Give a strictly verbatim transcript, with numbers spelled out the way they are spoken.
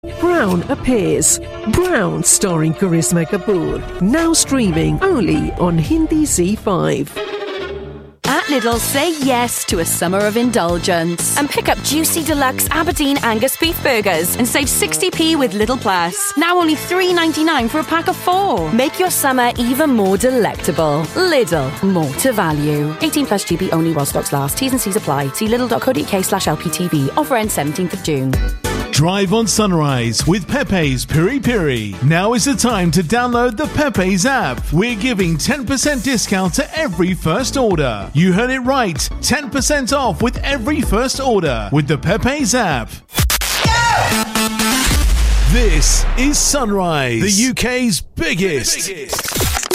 Brown appears. Brown starring Karisma Kapoor. Now streaming only on Hindi Z five. At Lidl, say yes to a summer of indulgence and pick up juicy deluxe Aberdeen Angus beef burgers and save sixty p with Lidl Plus. Now only three ninety-nine for a pack of four. Make your summer even more delectable. Lidl, more to value. eighteen plus G B only while stocks last. T's and C's apply. See lidl.co.uk slash LPTV. Offer ends seventeenth of June. Drive on Sunrise with Pepe's Piri Piri. Now is the time to download the Pepe's app. We're giving ten percent discount to every first order. You heard it right. ten percent off with every first order with the Pepe's app. Yeah! This is Sunrise, the U K's biggest. The biggest.